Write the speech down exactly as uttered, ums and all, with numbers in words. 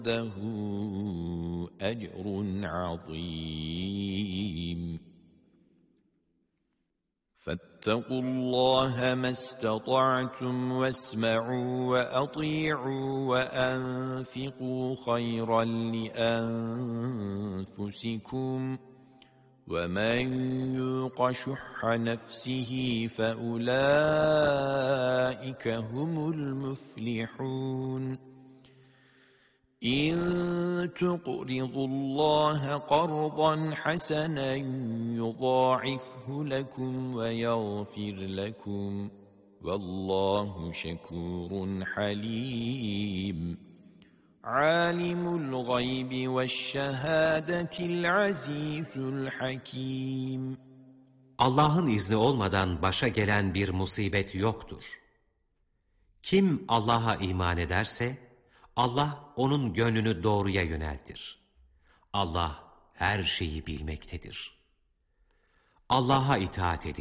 له أجر عظيم فاتقوا الله ما استطعتم واسمعوا وأطيعوا وأنفقوا خيرا لأنفسكم ومن يوق شح نفسه فأولئك هم المفلحون إن تقرضوا الله قرضا حسنا يضاعفه لكم ويغفر لكم والله شكور حليم عالم الغيب والشهادة العزيز الحكيم Allah'ın izni olmadan başa gelen bir musibet yoktur. Kim Allah'a iman ederse, Allah onun gönlünü doğruya yöneltir. Allah her şeyi bilmektedir. Allah'a itaat edin.